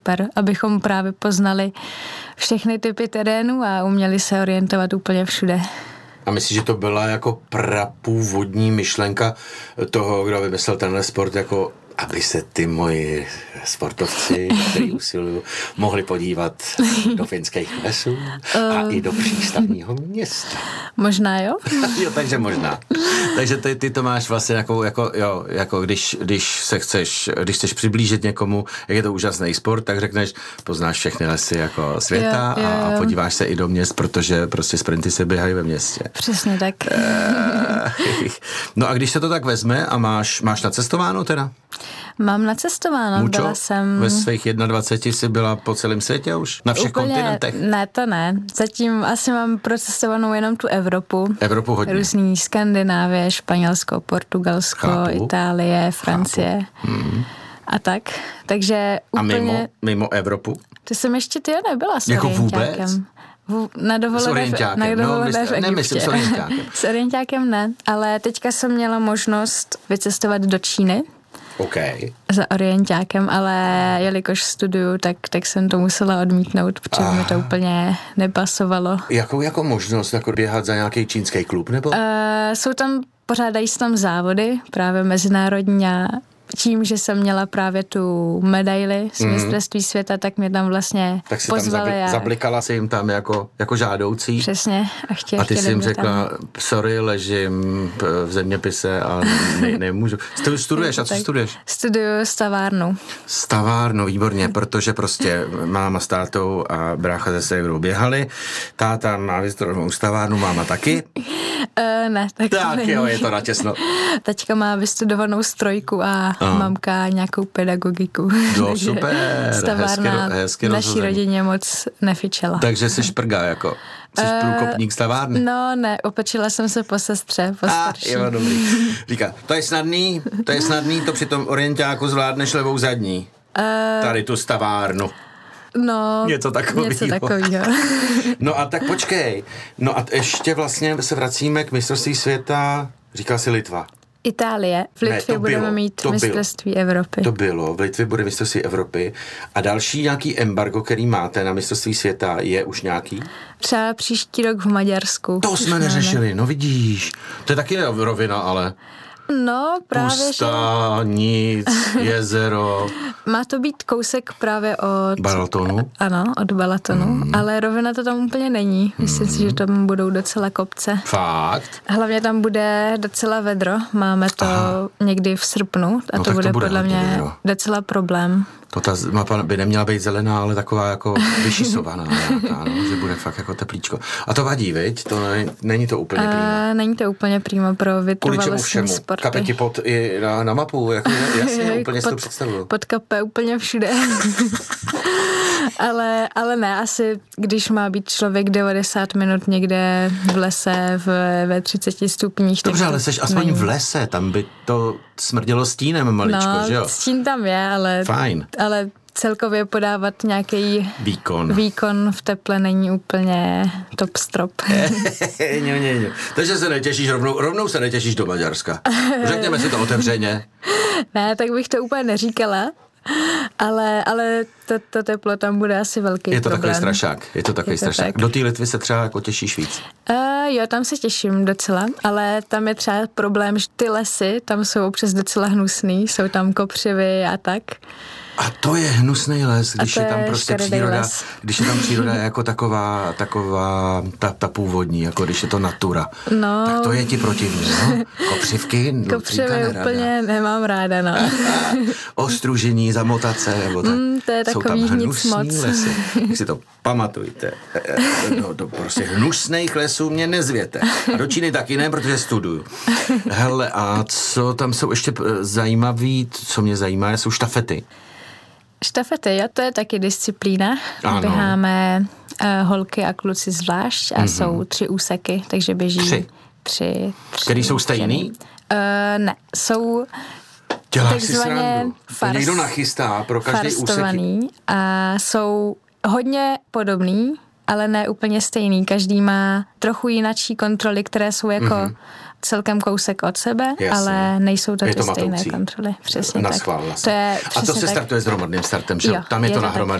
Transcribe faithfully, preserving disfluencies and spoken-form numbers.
super, abychom právě poznali všechny typy terénu a uměli se orientovat úplně všude. A myslím, že to byla jako prapůvodní myšlenka toho, kdo vymyslel tenhle sport, jako aby se ty moji sportovci, kteří usilují, mohli podívat do finských lesů a uh, i do přístavního města. Možná jo? Jo, takže možná. Takže ty, ty to máš vlastně jako, jako, jo, jako když, když se chceš, když chceš přiblížit někomu, jak je to úžasný sport, tak řekneš, poznáš všechny lesy jako světa jo, jo, jo. A podíváš se i do měst, protože prostě sprinty se běhají ve městě. Přesně tak. No a když se to tak vezme a máš, máš nacestováno teda? Mám nacestováno, Mučo? Byla jsem... Ve svých jednadvaceti jsi byla po celém světě už? Na všech Úplně, kontinentech? Ne, to ne. Zatím asi mám procestovanou jenom tu Evropu. Evropu hodně. Různý Skandinávie, Španělsko, Portugalsko, Chápu. Itálie, Francie hmm. a tak. Takže úplně... A mimo, mimo Evropu? Ty jsem ještě ty nebyla s jako orientákem. Vůbec? Na dovolené, s orientákem. na dovolené no, v Egyptě. Nemyslím s orientákem. S orientákem ne, ale teďka jsem měla možnost vycestovat do Číny. Okay. Za orientákem, ale jelikož studuju, tak, tak jsem to musela odmítnout, protože ah. mi to úplně nepasovalo. Jakou jako možnost jako běhat za nějaký čínský klub, nebo? Uh, jsou tam, pořádají se tam závody, právě mezinárodní a tím, že jsem měla právě tu medaili z mistrovství mm. světa, tak mě tam vlastně tak si pozvali. Tam zabli- a... zablikala si jim tam jako, jako žádoucí. Přesně. A, chtěli, a ty jsi jim řekla, tam... sorry, ležím v zeměpise a ne, nemůžu. Studuješ a co studuješ? Studuju stavárnu. Stavárnu, výborně, protože prostě máma s tátou a brácha ze ségrou běhali. Táta má vystudovanou stavárnu, máma taky. Uh, ne, tak, tak jo, je to natěsno. Taťka má vystudovanou strojku a Aha. mamka nějakou pedagogiku. No super, stavárna hezky, hezky naší rozhozený. Rodině moc nefičela. Takže jsi šprga jako, jsi uh, průkopník stavárny. No ne, opečila jsem se po sestře, po starší. Ah, jo, dobrý. Říká, to je snadný, to je snadný, to při tom orientáku zvládneš levou zadní. Uh, Tady tu stavárnu. No, něco takového. Něco takového. No a tak počkej. No a ještě vlastně se vracíme k mistrovství světa, říkal jsi Litva. Itálie. V Litvě ne, budeme bylo, mít mistrovství Evropy. To bylo. V Litvě bude mistrovství Evropy. A další nějaký embargo, který máte na mistrovství světa, je už nějaký? Třeba příští rok v Maďarsku. To jsme neřešili, no vidíš. To je taky rovina, ale... No, právě, Pusta, že... nic, jezero. Má to být kousek právě od... Balatonu? Ano, od Balatonu, mm. ale rovina to tam úplně není. Myslím mm. si, že tam budou docela kopce. Fakt? Hlavně tam bude docela vedro, máme to Aha. někdy v srpnu a no, to bude, to bude podle mě vedro. Docela problém. To ta mapa by neměla být zelená, ale taková jako vyšisovaná, nějaká, no, že bude fakt jako teplíčko. A to vadí, viď? To není, není to úplně prýma. Není to úplně prýma pro vytrvalostní sporty. Kape ti pod i na, na mapu, jako jasně, úplně si to představuju. Pod kape úplně všude. ale, ale ne, asi když má být člověk devadesát minut někde v lese v, ve třiceti stupních. Dobře, ale seš aspoň není. V lese, tam by to smrdělo stínem maličko, no, že jo? stín tam je, ale... Fajn. Ale celkově podávat nějaký výkon. výkon v teple není úplně top strop. ne, ne, ne. Takže se netěšíš, rovnou, rovnou se netěšíš do Maďarska. Řekněme si to otevřeně. Ne, tak bych to úplně neříkala, ale, ale to, to teplo tam bude asi velký Je to problém. takový strašák. Je to takový je to strašák. Tak. Do té Litvy se třeba jako těšíš víc? Uh, jo, tam se těším docela, ale tam je třeba problém, že ty lesy tam jsou občas docela hnusný, jsou tam kopřivy a tak. A to je hnusný les, když je, je tam prostě příroda, les. když je tam příroda jako taková, taková ta, ta původní, jako když je to natura. No. Tak to je ti protivný, no? Kopřivky? Kopřivy úplně nemám ráda, no. Ostružení, zamotace, nebo tak. Mm, to je takový nic moc. Lesy. Jak si to pamatujte. No, do prostě hnusných lesů mě nezvěte. A do Číny taky ne, protože studuju. Hele, a co tam jsou ještě zajímavý, co mě zajímá, jsou štafety. Štafety, jo, to je taky disciplína. Ano. Běháme uh, holky a kluci zvlášť a mm-hmm. jsou tři úseky, takže běží tři. Tři, tři Který jsou stejný? Uh, ne, jsou Děláš si srandu. Fars, někdo nachystá pro každý úsek. A jsou hodně podobný, ale ne úplně stejný. Každý má trochu jinačí kontroly, které jsou jako mm-hmm. celkem kousek od sebe, Jasně. ale nejsou to je ty to stejné matoucí. kontroly. Přesně Na tak. schvál vlastně. To je a to se tak. startuje s hromadným startem, že? Jo, Tam je, je to to na hromadný